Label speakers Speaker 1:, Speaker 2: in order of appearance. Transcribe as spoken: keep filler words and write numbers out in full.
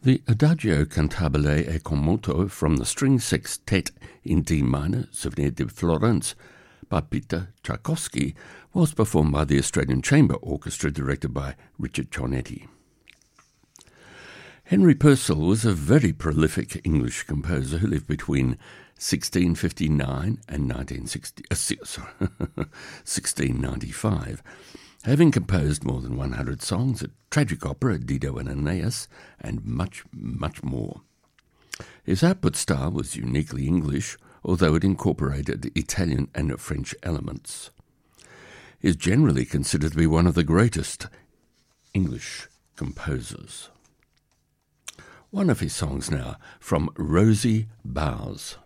Speaker 1: The Adagio cantabile e con moto from the string sextet in D minor, Souvenir de Florence, by Peter Tchaikovsky, was performed by the Australian Chamber Orchestra, directed by Richard Ciornetti. Henry Purcell was a very prolific English composer who lived between sixteen fifty-nine and nineteen sixty, uh, sorry, sixteen ninety-five, having composed more than one hundred songs, a tragic opera, Dido and Aeneas, and much, much more. His output style was uniquely English, although it incorporated Italian and French elements. He is generally considered to be one of the greatest English composers. One of his songs now, from Rosie Bowers.